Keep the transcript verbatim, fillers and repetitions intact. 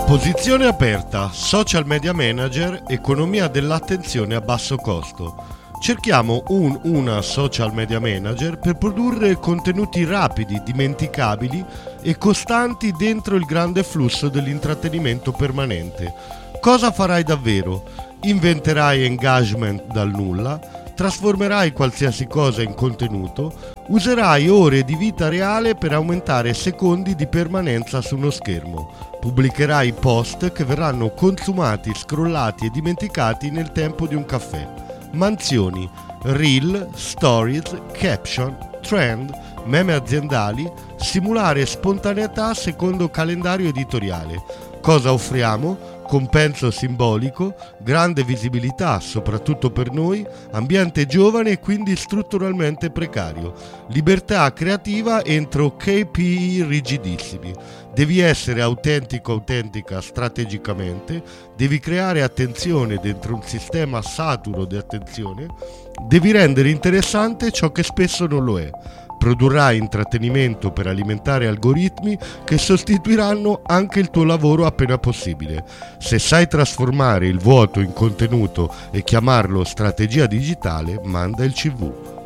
Posizione aperta, social media manager, economia dell'attenzione a basso costo. Cerchiamo un una social media manager per produrre contenuti rapidi, dimenticabili e costanti dentro il grande flusso dell'intrattenimento permanente. Cosa farai davvero? Inventerai engagement dal nulla? Trasformerai qualsiasi cosa in contenuto? Userai ore di vita reale per aumentare secondi di permanenza su uno schermo. Pubblicherai post che verranno consumati, scrollati e dimenticati nel tempo di un caffè. Mansioni, reel, stories, caption, trend, meme aziendali, simulare spontaneità secondo calendario editoriale. Cosa offriamo? Compenso simbolico, grande visibilità, soprattutto per noi, ambiente giovane e quindi strutturalmente precario, libertà creativa entro K P I rigidissimi. Devi essere autentico, autentica strategicamente, devi creare attenzione dentro un sistema saturo di attenzione, devi rendere interessante ciò che spesso non lo è. Produrrai intrattenimento per alimentare algoritmi che sostituiranno anche il tuo lavoro appena possibile. Se sai trasformare il vuoto in contenuto e chiamarlo strategia digitale, manda il C V.